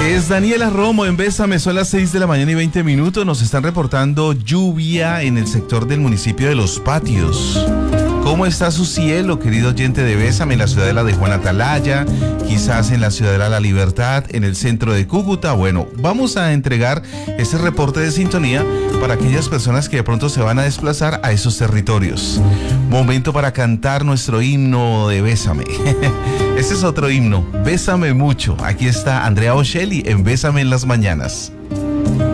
Es Daniela Romo en Bésame, son las 6 de la mañana y 20 minutos. Nos están reportando lluvia en el sector del municipio de Los Patios. ¿Cómo está su cielo, querido oyente de Bésame, en la ciudadela de Juan Atalaya, quizás en la ciudadela La Libertad, en el centro de Cúcuta? Bueno, vamos a entregar ese reporte de sintonía para aquellas personas que de pronto se van a desplazar a esos territorios. Momento para cantar nuestro himno de Bésame. Ese es otro himno, Bésame mucho. Aquí está Andrea Bocelli en Bésame en las mañanas.